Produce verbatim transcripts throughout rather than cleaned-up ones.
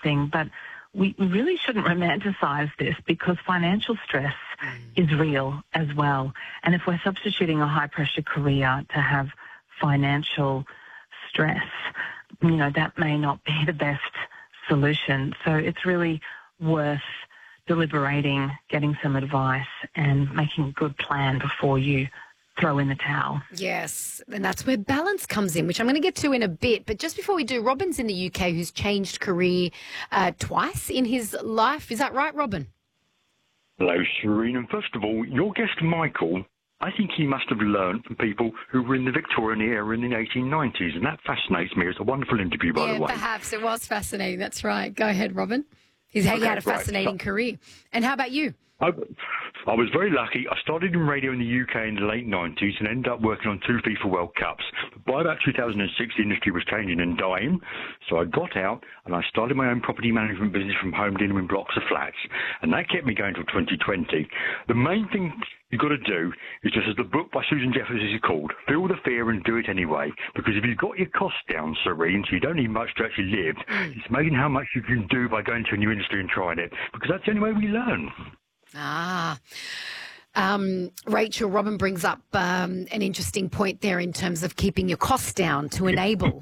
thing, but we really shouldn't romanticize this because financial stress mm. is real as well. And if we're substituting a high-pressure career to have financial stress, you know, that may not be the best solution. So it's really worth deliberating, getting some advice and making a good plan before you throw in the towel. Yes, and that's where balance comes in, which I'm going to get to in a bit. But just before we do, Robin's in the U K who's changed career uh, twice in his life. Is that right, Robin? Hello, Shireen. And first of all, your guest, Michael, I think he must have learned from people who were in the Victorian era in the eighteen nineties, and that fascinates me. It's a wonderful interview, by yeah, the way. Perhaps. It was fascinating. That's right. Go ahead, Robin. He's, okay, he had a fascinating right. career. And how about you? I, I was very lucky. I started in radio in the U K in the late nineties and ended up working on two FIFA World Cups. But by about two thousand six, the industry was changing and dying. So I got out and I started my own property management business from home, dealing in blocks of flats. And that kept me going till twenty twenty. The main thing you've got to do is just, as the book by Susan Jeffers is called, feel the fear and do it anyway. Because if you've got your costs down, Serene, so you don't need much to actually live, it's amazing how much you can do by going to a new industry and trying it. Because that's the only way we learn. Ah, um, Rachel, Robin brings up um, an interesting point there in terms of keeping your costs down to enable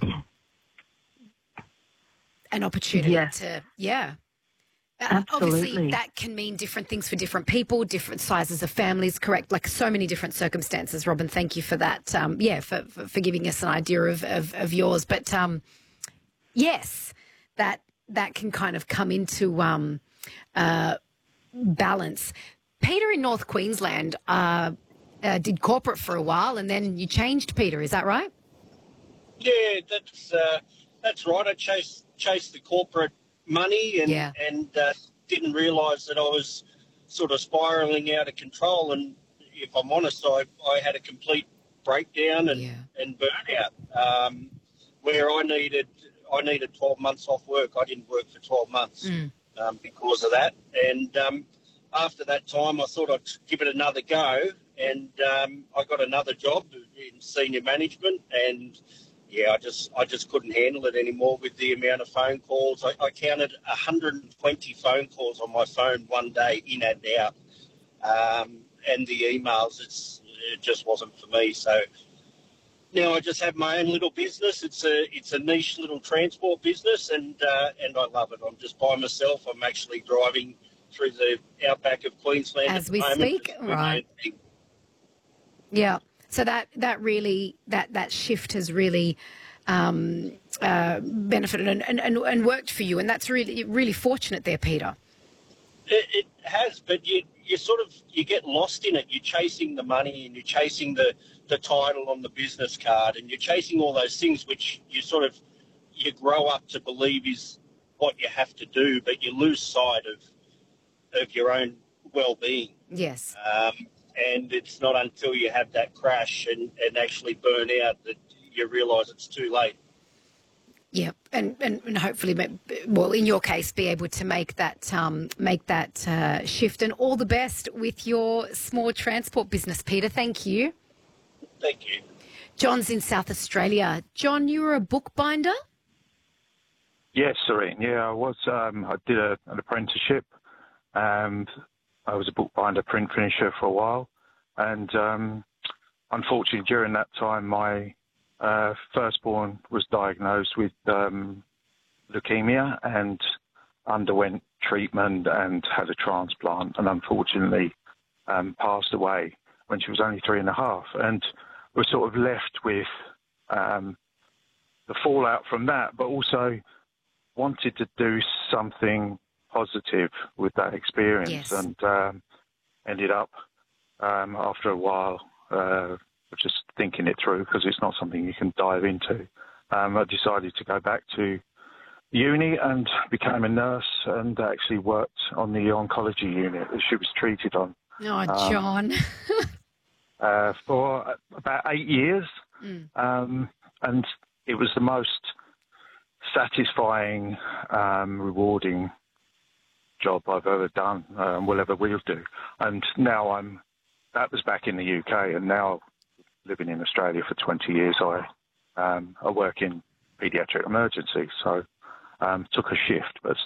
an opportunity yes. to, yeah. Uh, obviously, that can mean different things for different people, different sizes of families, correct? Like so many different circumstances. Robin, thank you for that. Um, yeah, for, for, for giving us an idea of, of, of yours. But um, yes, that that can kind of come into um, uh, balance. Peter in North Queensland uh, uh, did corporate for a while, and then you changed, Peter. Is that right? Yeah, that's uh, that's right. I chased chased the corporate money and yeah. and uh, didn't realise that I was sort of spiralling out of control. And if I'm honest, I I had a complete breakdown and yeah. and burnout um, where I needed I needed twelve months off work. I didn't work for twelve months. Mm. Um, because of that. And um, after that time, I thought I'd give it another go. And um, I got another job in senior management. And, yeah, I just I just couldn't handle it anymore with the amount of phone calls. I, I counted one hundred twenty phone calls on my phone one day, in and out. Um, and the emails, it's, it just wasn't for me. So now I just have my own little business. It's a it's a niche little transport business, and uh, and I love it. I'm just by myself. I'm actually driving through the outback of Queensland as we speak, right? Yeah. So that that really that that shift has really um, uh, benefited and, and, and, and worked for you, and that's really really fortunate there, Peter. It, it has, but you you sort of you get lost in it. You're chasing the money and you're chasing the, the title on the business card and you're chasing all those things which you sort of you grow up to believe is what you have to do, but you lose sight of of your own well-being. Yes. Um, and it's not until you have that crash and, and actually burn out that you realise it's too late. Yeah, and, and, and hopefully, well, in your case, be able to make that um, make that uh, shift. And all the best with your small transport business, Peter. Thank you. Thank you. John's in South Australia. John, you were a bookbinder? Yes, Serene. Yeah, I was. Um, I did a, an apprenticeship. Um, I was a bookbinder, print finisher for a while. And um, unfortunately, during that time, my Uh, firstborn was diagnosed with um, leukemia and underwent treatment and had a transplant, and unfortunately um, passed away when she was only three and a half. And we're sort of left with um, the fallout from that, but also wanted to do something positive with that experience. Yes. And um, ended up, um, after a while, uh, just thinking it through, because it's not something you can dive into. Um, I decided to go back to uni and became a nurse and actually worked on the oncology unit that she was treated on. Oh, um, John. uh, for about eight years. Mm. Um, and it was the most satisfying, um, rewarding job I've ever done, um, will ever will do. And now I'm, that was back in the U K, and now living in Australia for twenty years, I um, I work in paediatric emergency, so um, took a shift, but